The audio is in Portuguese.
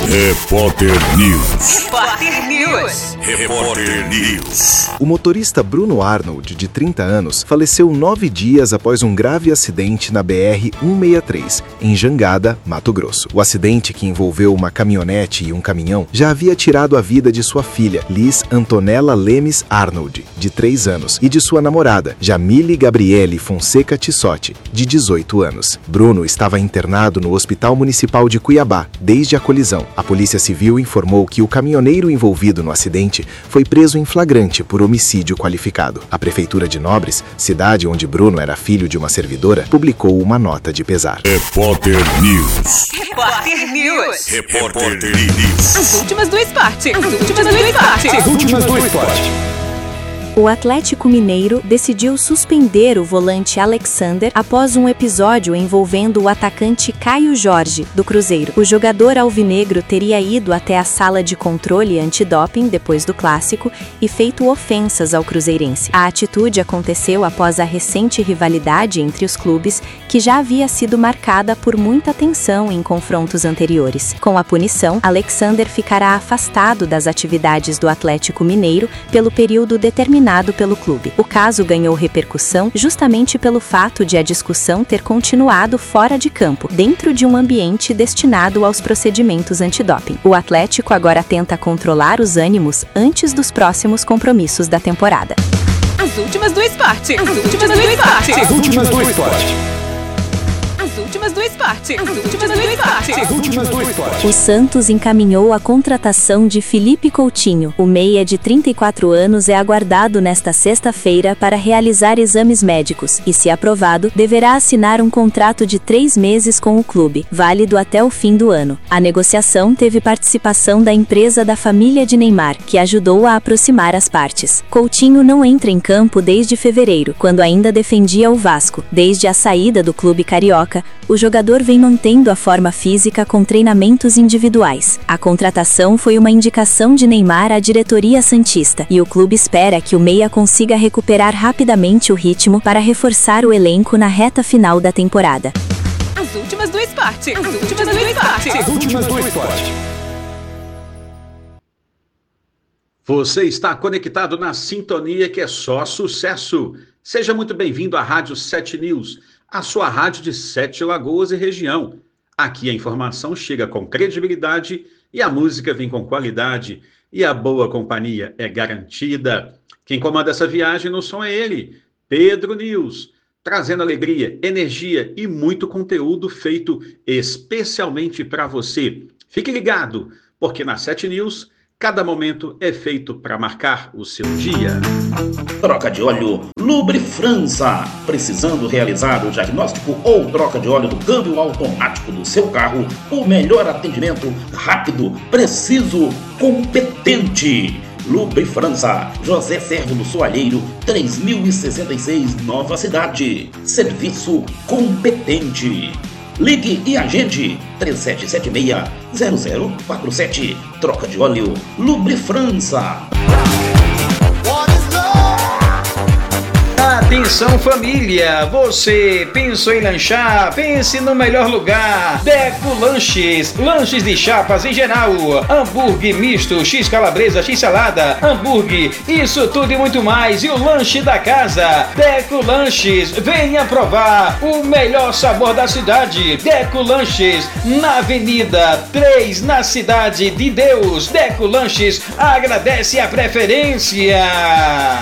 Repórter News. Repórter News. Repórter News. O motorista Bruno Arnold, de 30 anos, faleceu 9 dias após um grave acidente na BR-163, em Jangada, Mato Grosso. O acidente, que envolveu uma caminhonete e um caminhão, já havia tirado a vida de sua filha, Liz Antonella Lemes Arnold, de 3 anos, e de sua namorada, Jamile Gabriele Fonseca Tissotti, de 18 anos. Bruno estava internado no Hospital Municipal de Cuiabá desde a colisão. A Polícia Civil informou que o caminhoneiro envolvido no acidente foi preso em flagrante por homicídio qualificado. A Prefeitura de Nobres, cidade onde Bruno era filho de uma servidora, publicou uma nota de pesar. Repórter News. Repórter News. Repórter News. As últimas do esporte. As últimas do esporte. As últimas do esporte. O Atlético Mineiro decidiu suspender o volante Alexander após um episódio envolvendo o atacante Caio Jorge, do Cruzeiro. O jogador alvinegro teria ido até a sala de controle antidoping depois do clássico e feito ofensas ao cruzeirense. A atitude aconteceu após a recente rivalidade entre os clubes, que já havia sido marcada por muita tensão em confrontos anteriores. Com a punição, Alexander ficará afastado das atividades do Atlético Mineiro pelo período determinado pelo clube. O caso ganhou repercussão justamente pelo fato de a discussão ter continuado fora de campo, dentro de um ambiente destinado aos procedimentos antidoping. O Atlético agora tenta controlar os ânimos antes dos próximos compromissos da temporada. As últimas do esporte. As últimas do esporte. As últimas do esporte. As últimas do esporte. As últimas do esporte. As últimas do esporte. O Santos encaminhou a contratação de Felipe Coutinho. O meia de 34 anos é aguardado nesta sexta-feira para realizar exames médicos e, se aprovado, deverá assinar um contrato de 3 meses com o clube, válido até o fim do ano. A negociação teve participação da empresa da família de Neymar, que ajudou a aproximar as partes. Coutinho não entra em campo desde fevereiro, quando ainda defendia o Vasco. Desde a saída do clube carioca, o jogador vem mantendo a forma física com treinamentos individuais. A contratação foi uma indicação de Neymar à diretoria santista, e o clube espera que o meia consiga recuperar rapidamente o ritmo para reforçar o elenco na reta final da temporada. As últimas do esporte. As últimas do esporte. As últimas do esporte. Você está conectado na sintonia que é só sucesso. Seja muito bem-vindo à Rádio 7 News, a sua rádio de 7 Lagoas e região. Aqui a informação chega com credibilidade e a música vem com qualidade e a boa companhia é garantida. Quem comanda essa viagem no som é ele, Pedro News, trazendo alegria, energia e muito conteúdo feito especialmente para você. Fique ligado, porque na 7 News cada momento é feito para marcar o seu dia. Troca de óleo Lubrifrança. Precisando realizar o diagnóstico ou troca de óleo do câmbio automático do seu carro, o melhor atendimento, rápido, preciso, competente. Lubrifrança, José Servo do Soalheiro, 3066, Nova Cidade. Serviço competente. Ligue e agende 3776-0047. Troca de óleo Lubrifrança. Atenção família, você pensou em lanchar? Pense no melhor lugar. Deco Lanches, lanches de chapas em geral, hambúrguer misto, x calabresa, x salada, hambúrguer, isso tudo e muito mais. E o lanche da casa, Deco Lanches, venha provar o melhor sabor da cidade. Deco Lanches, na Avenida 3, na Cidade de Deus. Deco Lanches agradece a preferência.